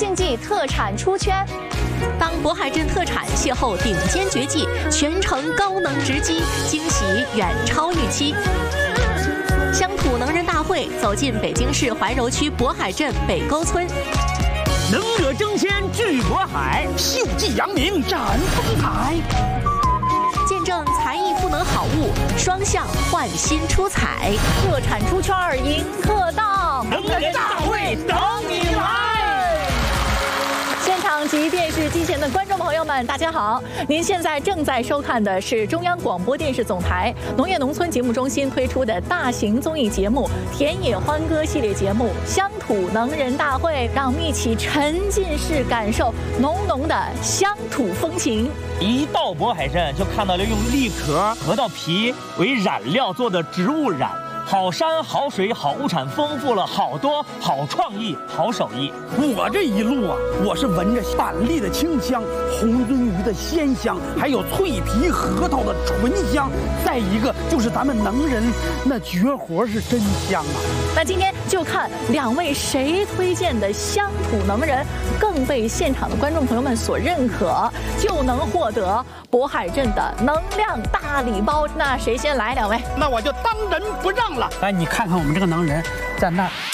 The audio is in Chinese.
竞技特产出圈。 当渤海镇特产邂逅顶尖绝技，全程高能直击，惊喜远超预期。乡土能人大会走进北京市怀柔区渤海镇北沟村。 能者争先聚渤海，秀技扬名展风采。 见证才艺赋能好物，双向焕新出彩。 特产出圈，迎客到， 能人大会等你来。 现场及电视机前的观众朋友们，大家好！您现在正在收看的是中央广播电视总台农业农村节目中心推出的大型综艺节目《田野欢歌》系列节目《乡土能人大会》，让我们一起沉浸式感受浓浓的乡土风情。 一到渤海镇，就看到了用栗壳、核桃皮为染料做的植物染。好山好水好物产，丰富了好多好创意好手艺。 我这一路啊，我是闻着板栗的清香，红鳟鱼的鲜香，还有脆皮核桃的醇香。再一个就是咱们能人那绝活是真香啊！ 那今天就看两位谁推荐的乡土能人更被现场的观众朋友们所认可，就能获得渤海镇的能量大礼包。那谁先来？两位？ 那我就当仁不让了。 哎，你看看我们这个能人，在那儿